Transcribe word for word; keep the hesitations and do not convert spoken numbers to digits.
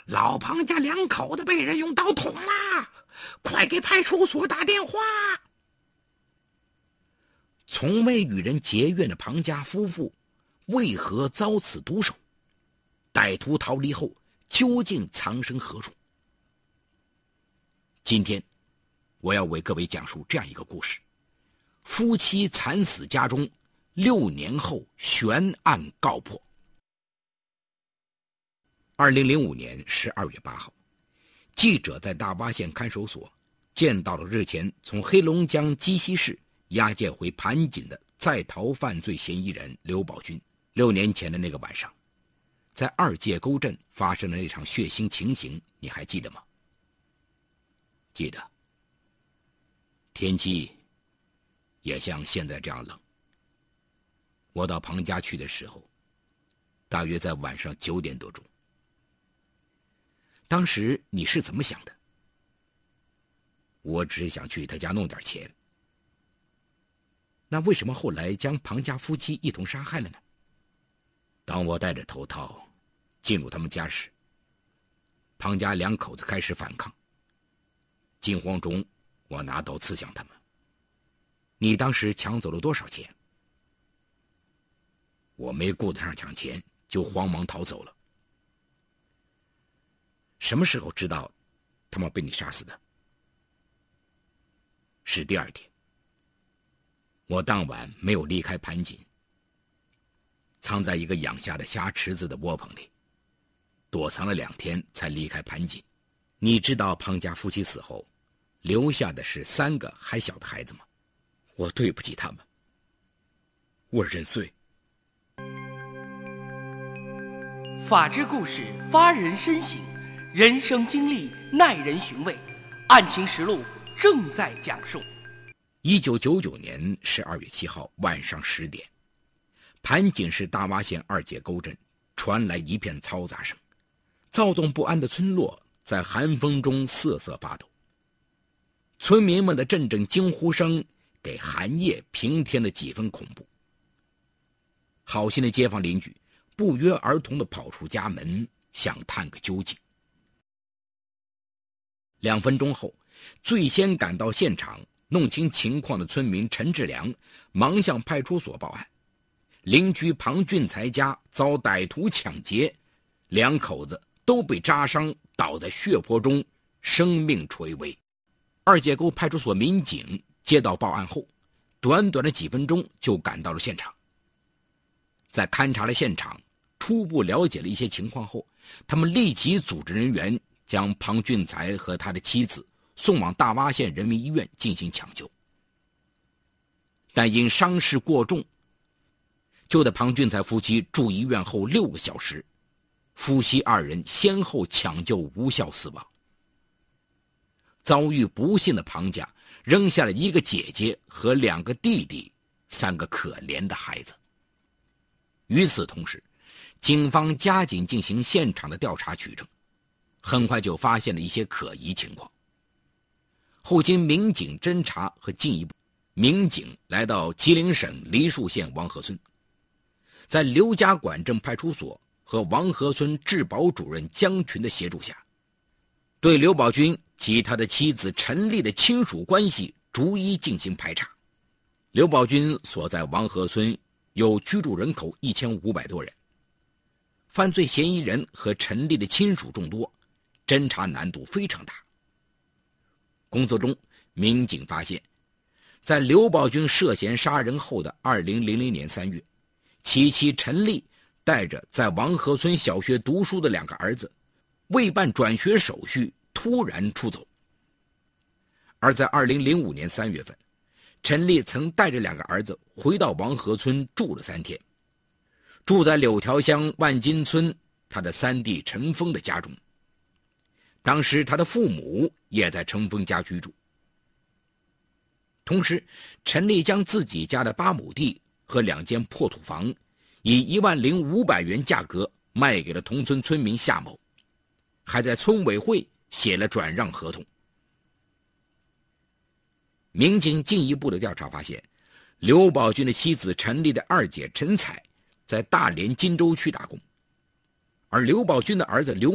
老庞家两口子被人用刀捅了，快给派出所打电话。从未与人结怨的庞家夫妇为何遭此毒手？歹徒逃离后究竟藏身何处？今天我要为各位讲述这样一个故事：夫妻惨死家中，六年后悬案告破。二零零五年十二月八号，记者在大洼县看守所见到了日前从黑龙江鸡西市押解回盘锦的在逃犯罪嫌疑人刘宝军。六年前的那个晚上，在二界沟镇发生的那场血腥情形，你还记得吗？记得。天气也像现在这样冷。我到庞家去的时候，大约在晚上九点多钟。当时你是怎么想的？我只是想去他家弄点钱。那为什么后来将庞家夫妻一同杀害了呢？当我戴着头套进入他们家时，庞家两口子开始反抗。惊慌中，我拿刀刺向他们。你当时抢走了多少钱？我没顾得上抢钱，就慌忙逃走了。什么时候知道他们被你杀死的？是第二天。我当晚没有离开盘锦，藏在一个养虾的虾池子的窝棚里，躲藏了两天才离开盘锦。你知道庞家夫妻死后留下的是三个还小的孩子吗？我对不起他们，我认罪。 法治故事发人深省，人生经历耐人寻味，案情实录正在讲述。 一九九九年十二月七号晚上十点，盘锦市大洼县二界沟镇传来一片嘈杂声，躁动不安的村落在寒风中瑟瑟发抖。村民们的阵阵惊呼声给寒夜平添了几分恐怖。好心的街坊邻居不约而同地跑出家门，想探个究竟。两分钟后，最先赶到现场弄清情况的村民陈志良忙向派出所报案，邻居庞俊才家遭歹徒抢劫，两口子都被扎伤，倒在血泊中，生命垂危。二界沟派出所民警接到报案后，短短的几分钟就赶到了现场。在勘察了现场，初步了解了一些情况后，他们立即组织人员将庞俊才和他的妻子送往大洼县人民医院进行抢救，但因伤势过重，就在庞俊才夫妻住医院后六个小时，夫妻二人先后抢救无效死亡。遭遇不幸的庞家扔下了一个姐姐和两个弟弟，三个可怜的孩子。与此同时，警方加紧进行现场的调查取证，很快就发现了一些可疑情况。后经民警侦查和进一步，民警来到吉林省梨树县王河村，在刘家管镇派出所和王河村治保主任江群的协助下，对刘宝军及他的妻子陈丽的亲属关系逐一进行排查。刘宝军所在王河村有居住人口一千五百多人，犯罪嫌疑人和陈丽的亲属众多，侦查难度非常大。工作中，民警发现，在刘宝军涉嫌杀人后的二零零零年三月，其妻陈丽带着在王河村小学读书的两个儿子，未办转学手续突然出走。而在二零零五年三月份，陈丽曾带着两个儿子回到王河村住了三天，住在柳条乡万金村他的三弟陈峰的家中。当时他的父母也在陈峰家居住。同时，陈丽将自己家的八亩地和两间破土房以一万零五百元价格卖给了同村村民夏某，还在村委会写了转让合同。民警进一步的调查发现，刘宝军的妻子陈丽的二姐陈彩在大连金州区打工，而刘宝军的儿子刘